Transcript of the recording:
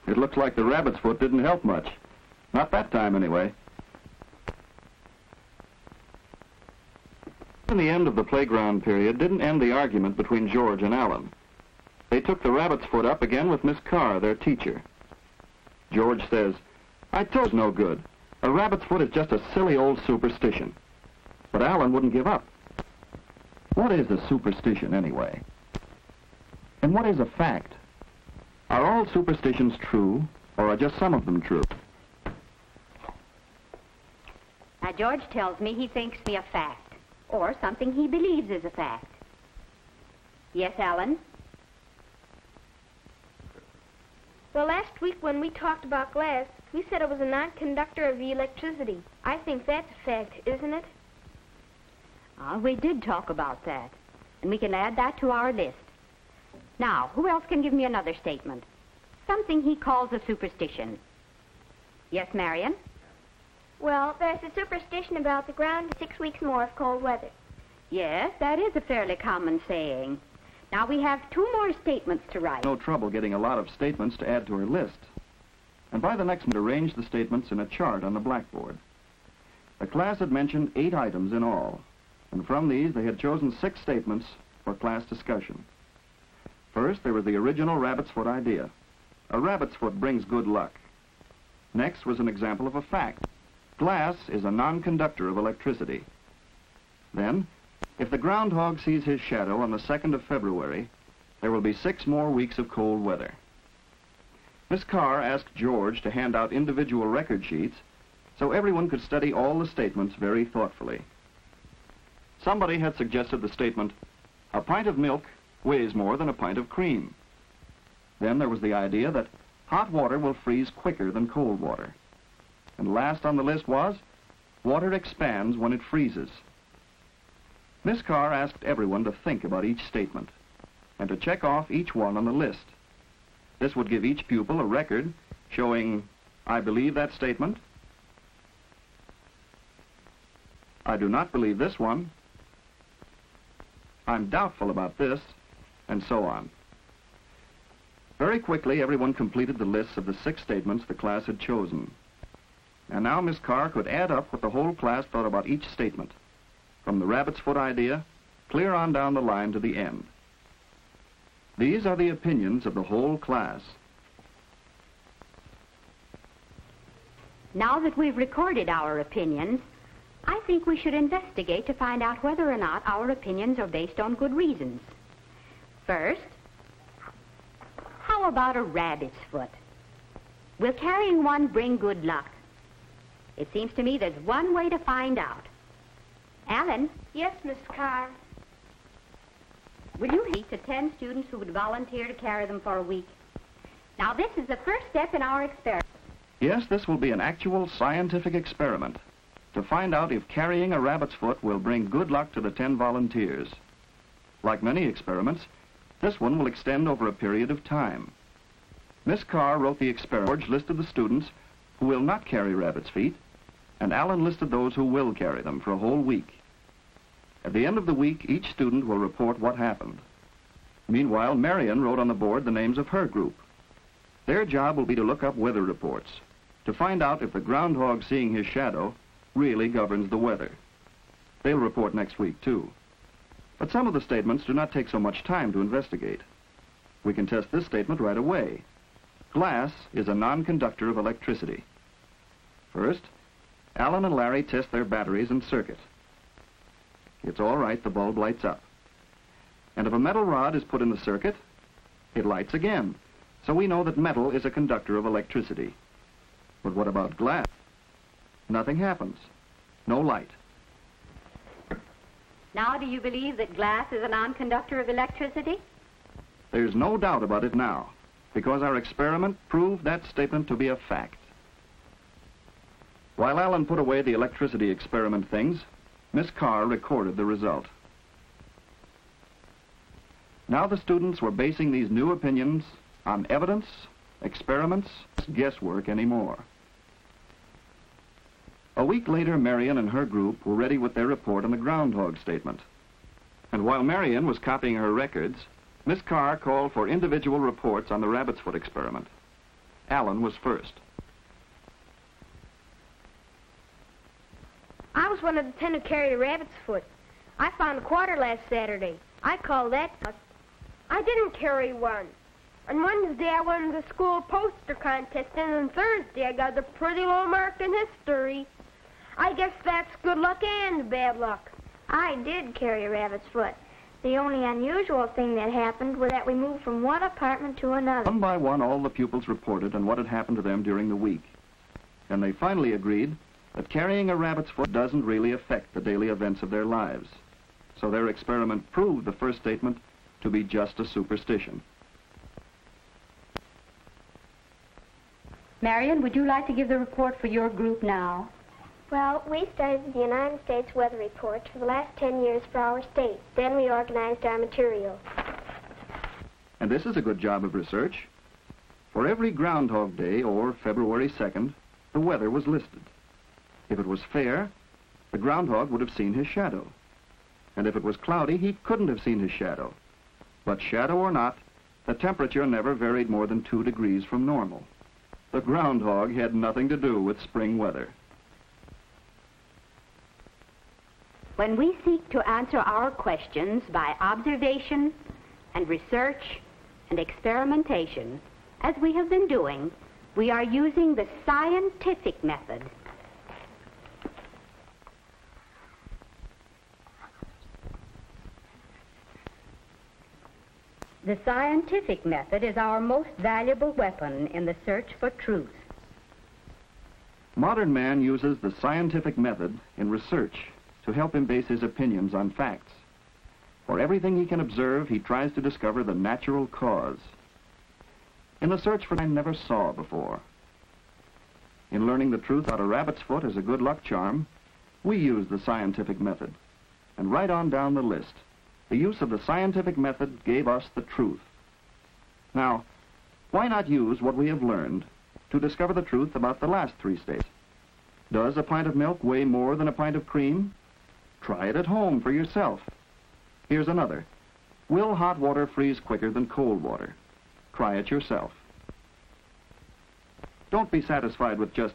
It looks like the rabbit's foot didn't help much. Not that time, anyway. In the end of the playground period didn't end the argument between George and Alan. They took the rabbit's foot up again with Miss Carr, their teacher. George says, "I told you no good. A rabbit's foot is just a silly old superstition." But Alan wouldn't give up. What is a superstition, anyway? And what is a fact? Are all superstitions true, or are just some of them true? Now, George tells me he thinks me a fact, or something he believes is a fact. Yes, Alan? Well, last week when we talked about glass, we said it was a non-conductor of electricity. I think that's a fact, isn't it? We did talk about that, and we can add that to our list. Now, who else can give me another statement? Something he calls a superstition. Yes, Marion? Well, there's a superstition about the ground 6 weeks more of cold weather. Yes, that is a fairly common saying. Now, we have 2 more statements to write. No trouble getting a lot of statements to add to her list. And by the next minute, arrange the statements in a chart on the blackboard. The class had mentioned 8 items in all, and from these they had chosen 6 statements for class discussion. First, there was the original rabbit's foot idea. A rabbit's foot brings good luck. Next was an example of a fact. Glass is a non-conductor of electricity. Then, if the groundhog sees his shadow on the 2nd of February, there will be 6 more weeks of cold weather. Miss Carr asked George to hand out individual record sheets so everyone could study all the statements very thoughtfully. Somebody had suggested the statement, "A pint of milk weighs more than a pint of cream." Then there was the idea that hot water will freeze quicker than cold water. And last on the list was, water expands when it freezes. Miss Carr asked everyone to think about each statement and to check off each one on the list. This would give each pupil a record showing, "I believe that statement," "I do not believe this one," "I'm doubtful about this," and so on. Very quickly, everyone completed the lists of the 6 statements the class had chosen. And now Miss Carr could add up what the whole class thought about each statement, from the rabbit's foot idea, clear on down the line to the end. These are the opinions of the whole class. Now that we've recorded our opinions, I think we should investigate to find out whether or not our opinions are based on good reasons. First, how about a rabbit's foot? Will carrying one bring good luck? It seems to me there's one way to find out. Alan? Yes, Miss Carr. Will you meet the 10 students who would volunteer to carry them for a week? Now, this is the first step in our experiment. Yes, this will be an actual scientific experiment to find out if carrying a rabbit's foot will bring good luck to the 10 volunteers. Like many experiments, this one will extend over a period of time. Miss Carr wrote the experiment. George listed the students who will not carry rabbit's feet, and Alan listed those who will carry them for a whole week. At the end of the week, each student will report what happened. Meanwhile, Marion wrote on the board the names of her group. Their job will be to look up weather reports, to find out if the groundhog seeing his shadow really governs the weather. They'll report next week, too. But some of the statements do not take so much time to investigate. We can test this statement right away. Glass is a non-conductor of electricity. First, Alan and Larry test their batteries and circuit. It's all right, the bulb lights up. And if a metal rod is put in the circuit, it lights again. So we know that metal is a conductor of electricity. But what about glass? Nothing happens. No light. Now, do you believe that glass is a non-conductor of electricity? There's no doubt about it now, because our experiment proved that statement to be a fact. While Alan put away the electricity experiment things, Miss Carr recorded the result. Now the students were basing these new opinions on evidence, experiments, guesswork anymore. A week later, Marion and her group were ready with their report on the groundhog statement. And while Marion was copying her records, Miss Carr called for individual reports on the rabbit's foot experiment. Alan was first. I was one of the 10 who carried a rabbit's foot. I found a quarter last Saturday. I call that luck. I didn't carry one. On Wednesday, I won the school poster contest, and on Thursday, I got a pretty low mark in history. I guess that's good luck and bad luck. I did carry a rabbit's foot. The only unusual thing that happened was that we moved from one apartment to another. One by one, all the pupils reported on what had happened to them during the week. And they finally agreed that carrying a rabbit's foot doesn't really affect the daily events of their lives. So their experiment proved the first statement to be just a superstition. Marion, would you like to give the report for your group now? Well, we studied the United States weather report for the last 10 years for our state. Then we organized our material. And this is a good job of research. For every Groundhog Day or February 2nd, the weather was listed. If it was fair, the groundhog would have seen his shadow. And if it was cloudy, he couldn't have seen his shadow. But shadow or not, the temperature never varied more than 2 degrees from normal. The groundhog had nothing to do with spring weather. When we seek to answer our questions by observation and research and experimentation, as we have been doing, we are using the scientific method. The scientific method is our most valuable weapon in the search for truth. Modern man uses the scientific method in research to help him base his opinions on facts. For everything he can observe, he tries to discover the natural cause. In the search for I never saw before. In learning the truth about a rabbit's foot as a good luck charm, we use the scientific method. And right on down the list, the use of the scientific method gave us the truth. Now, why not use what we have learned to discover the truth about the last 3 states? Does a pint of milk weigh more than a pint of cream? Try it at home for yourself. Here's another. Will hot water freeze quicker than cold water? Try it yourself. Don't be satisfied with just